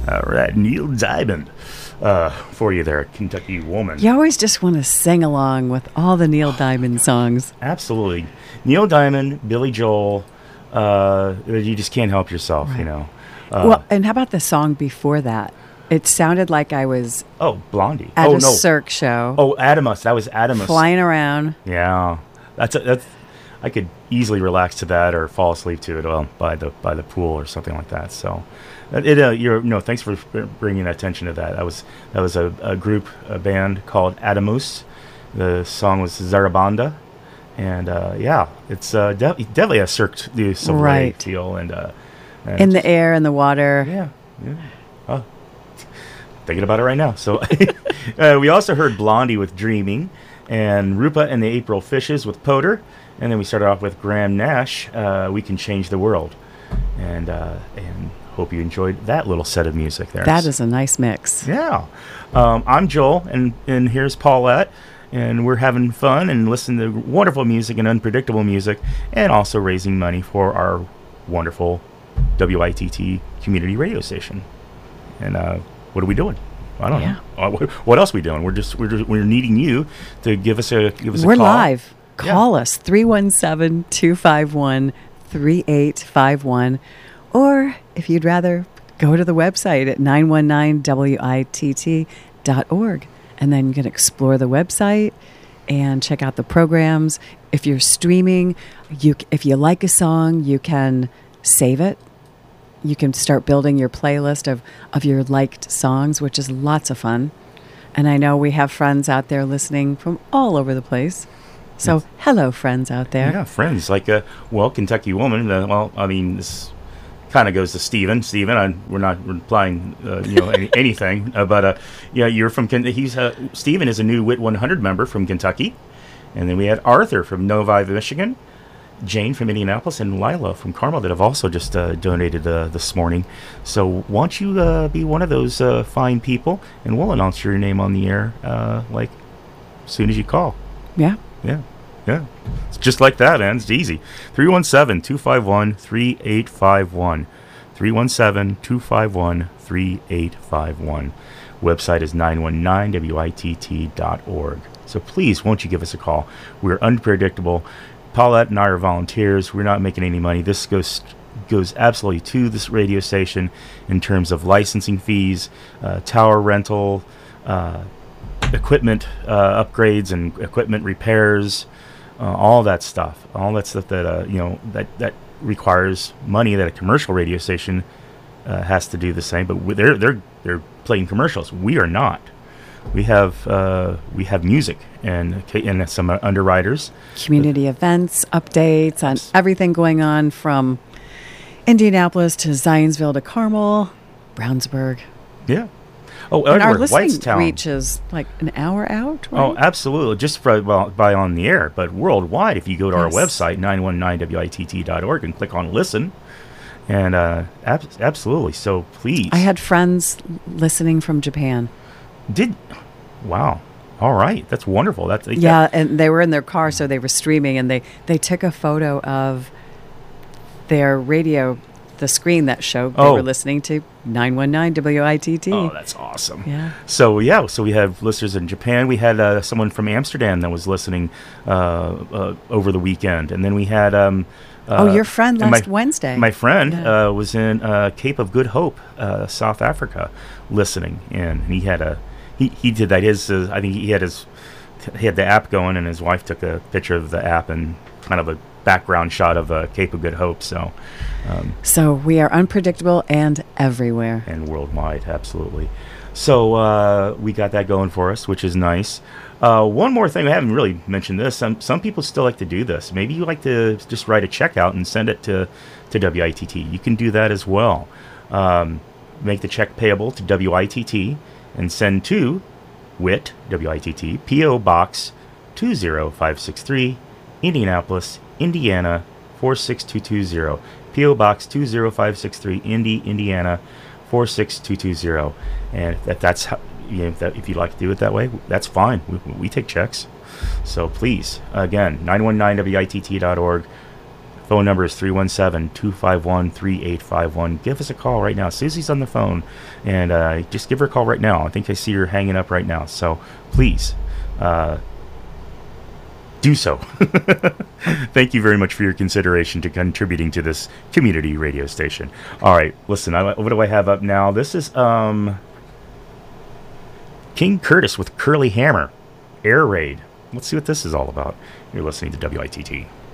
All right, Neil Diamond for you there, Kentucky Woman. You always just want to sing along with all the Neil Diamond songs. Absolutely. Neil Diamond, Billy Joel, you just can't help yourself, Right. you know. Well, and how about the song before that? It sounded like I was Oh, Blondie. at a Cirque show, Oh, Adamus. That was Adamus. flying around. Yeah. That's I could easily relax to that or fall asleep to it by the pool or something like that. So, thanks for bringing attention to that. That was a group, a band called Adamus. The song was Zarabanda, and it's definitely a Cirque du Soleil Right. feel and In the air and the water. yeah. Oh, thinking about it right now. So we also heard Blondie with Dreaming, and Rupa and the April Fishes with Poder, and then we started off with Graham Nash, We Can Change the World, and hope you enjoyed that little set of music there. That is a nice mix. Yeah. I'm Joel, and here's Paulette, and we're having fun and listening to wonderful music and unpredictable music, and also raising money for our wonderful WITT community radio station. And what are we doing? I don't know. What else are we doing? We're needing you to give us a call. We're live. Call us 317-251-3851, or if you'd rather, go to the website at 919witt.org, and then you can explore the website and check out the programs. If you're streaming, if you like a song, you can save it. You can start building your playlist of your liked songs, which is lots of fun. And I know we have friends out there listening from all over the place. So, hello, friends out there. Yeah, friends. Like, Kentucky Woman. This kind of goes to Steven. Steven, we're not implying, anything. But you're from Steven is a new WIT 100 member from Kentucky. And then we had Arthur from Novi, Michigan. Jane from Indianapolis, and Lila from Carmel that have also just donated this morning. So why don't you be one of those fine people, and we'll announce your name on the air as soon as you call. Yeah. It's just like that, man. It's easy. 317-251-3851. 317-251-3851. Website is 919witt.org. So please, won't you give us a call? We're unpredictable. Paulette and I are volunteers. We're not making any money. This goes absolutely to this radio station in terms of licensing fees, tower rental, equipment upgrades and equipment repairs, all that stuff. All that stuff that requires money that a commercial radio station has to do the same. But they're playing commercials. We are not. We have music and some underwriters. Community events, updates on everything going on from Indianapolis to Zionsville to Carmel, Brownsburg. Yeah. Oh, and our Edward, listening Whitestown. reach is like an hour out, right? Oh, absolutely. Just by on the air, but worldwide, if you go to our website, 919witt.org, and click on listen. And absolutely. So please. I had friends listening from Japan. Wow. All right. That's wonderful. And they were in their car, so they were streaming, and they took a photo of their radio, the screen that showed they were listening to 919 WITT. Oh, that's awesome. Yeah. So we have listeners in Japan. We had someone from Amsterdam that was listening over the weekend, and then we had your friend last Wednesday. My friend was in Cape of Good Hope, South Africa, listening, and he had he did that. I think he had the app going, and his wife took a picture of the app and kind of a background shot of Cape of Good Hope. So we are unpredictable and everywhere and worldwide, absolutely. So we got that going for us, which is nice. One more thing, I haven't really mentioned this. Some people still like to do this. Maybe you like to just write a check out and send it to WITT. You can do that as well. Make the check payable to WITT and send to WITT, W-I-T-T, P.O. Box 20563, Indianapolis, Indiana 46220. P.O. Box 20563, Indiana 46220. And that's how, if you'd like to do it that way, that's fine. We take checks. So please, again, 919witt.org. Phone number is 317-251-3851. Give us a call right now. Susie's on the phone, and just give her a call right now. I think I see her hanging up right now. So please do so. Thank you very much for your consideration to contributing to this community radio station. All right, listen, what do I have up now? This is King Curtis with Curly Hammer, Air Raid. Let's see what this is all about. You're listening to WITT.